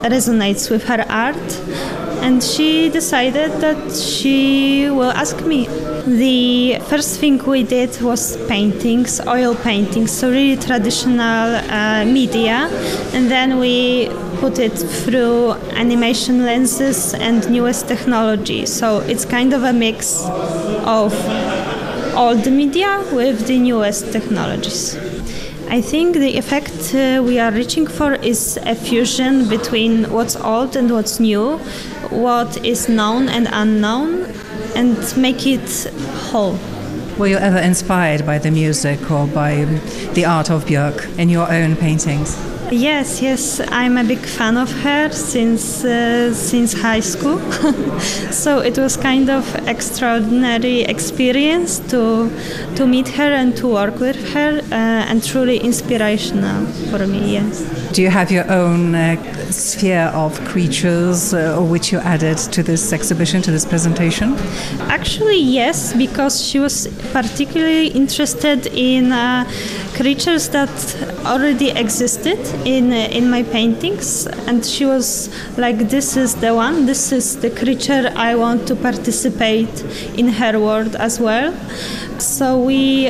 resonates with her art, and she decided that she will ask me. The first thing we did was paintings, oil paintings, so really traditional media, and then we put it through animation lenses and newest technology. So it's kind of a mix of old media with the newest technologies. I think the effect we are reaching for is a fusion between what's old and what's new, what is known and unknown, and make it whole. Were you ever inspired by the music or by the art of Björk in your own paintings? Yes, I'm a big fan of her since high school. So it was kind of extraordinary experience to meet her and to work with her, and truly inspirational for me, yes. Do you have your own sphere of creatures which you added to this exhibition, to this presentation? Actually, yes, because she was particularly interested in creatures that already existed in my paintings, and she was like, this is the one, this is the creature I want to participate in her world as well. So we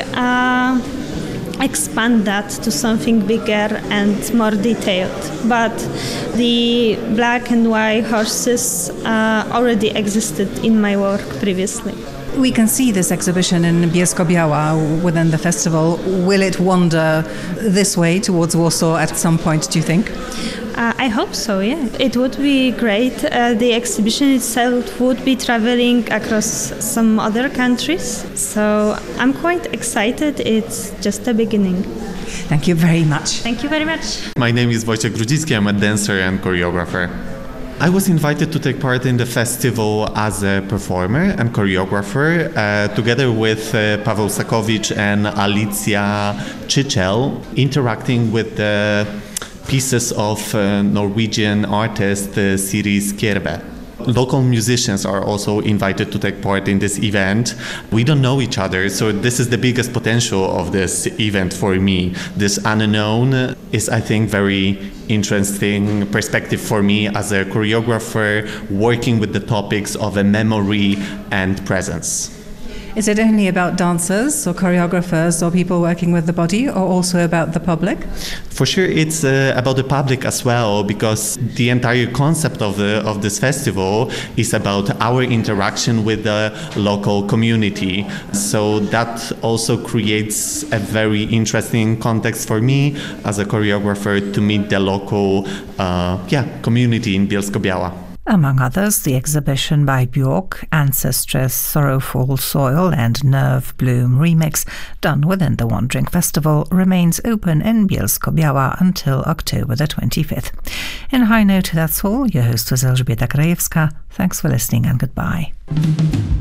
expand that to something bigger and more detailed. But the black and white horses already existed in my work previously. We can see this exhibition in Bielsko-Biała within the festival. Will it wander this way towards Warsaw at some point, do you think? I hope so, yeah. It would be great. The exhibition itself would be traveling across some other countries. So I'm quite excited. It's just the beginning. Thank you very much. Thank you very much. My name is Wojciech Grudzicki. I'm a dancer and choreographer. I was invited to take part in the festival as a performer and choreographer, together with Paweł Sakowicz and Alicja Czyczel, interacting with the pieces of Norwegian artist Siri Skjerve. Local musicians are also invited to take part in this event. We don't know each other, so this is the biggest potential of this event for me. This unknown is, I think, very interesting perspective for me as a choreographer, working with the topics of a memory and presence. Is it only about dancers or choreographers or people working with the body, or also about the public? For sure, it's about the public as well, because the entire concept of this festival is about our interaction with the local community. So that also creates a very interesting context for me as a choreographer to meet the local community in Bielsko-Biała. Among others, the exhibition by Björk, Ancestress, Sorrowful Soil and Nerve Bloom Remix, done within the Wandering Festival, remains open in Bielsko-Biała until October the 25th. In High Note, that's all. Your host was Elżbieta Krajewska. Thanks for listening and goodbye.